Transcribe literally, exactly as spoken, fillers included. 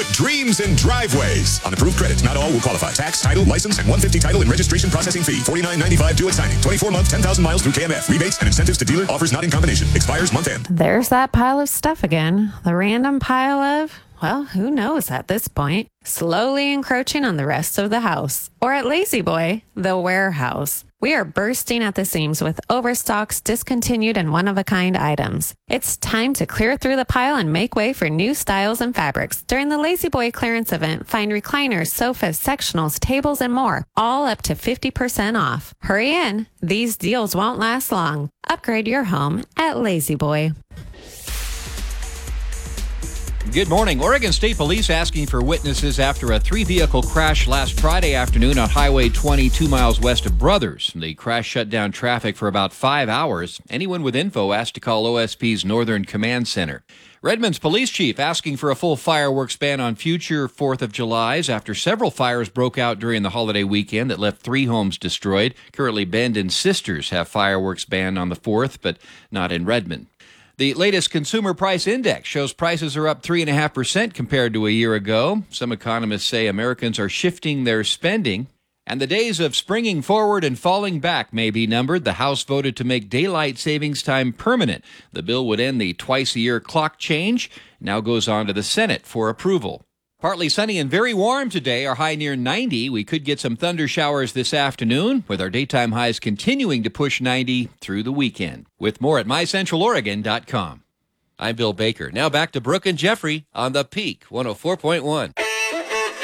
Dreams and Driveways. On approved credit, not all will qualify. Tax, title, license, and one hundred fifty dollars title and registration processing fee. forty-nine ninety-five due at signing. twenty-four month, ten thousand miles through K M F. Rebates and incentives to dealer. Offers not in combination. Expires month end. There's that pile of stuff again. The random pile of, well, who knows at this point. Slowly encroaching on the rest of the house. Or at Lazy Boy, the warehouse. We are bursting at the seams with overstocks, discontinued, and one-of-a-kind items. It's time to clear through the pile and make way for new styles and fabrics. During the Lazy Boy clearance event, find recliners, sofas, sectionals, tables, and more, all up to fifty percent off. Hurry in. These deals won't last long. Upgrade your home at Lazy Boy. Good morning. Oregon State Police asking for witnesses after a three-vehicle crash last Friday afternoon on Highway twenty, two miles west of Brothers. The crash shut down traffic for about five hours. Anyone with info asked to call O S P's Northern Command Center. Redmond's police chief asking for a full fireworks ban on future fourth of Julys after several fires broke out during the holiday weekend that left three homes destroyed. Currently, Bend and Sisters have fireworks banned on the fourth, but not in Redmond. The latest Consumer Price Index shows prices are up three point five percent compared to a year ago. Some economists say Americans are shifting their spending. And the days of springing forward and falling back may be numbered. The House voted to make daylight savings time permanent. The bill would end the twice-a-year clock change. Now goes on to the Senate for approval. Partly sunny and very warm today, our high near ninety. We could get some thunder showers this afternoon, with our daytime highs continuing to push ninety through the weekend. With more at my central oregon dot com. I'm Bill Baker. Now back to Brooke and Jeffrey on The Peak one oh four point one.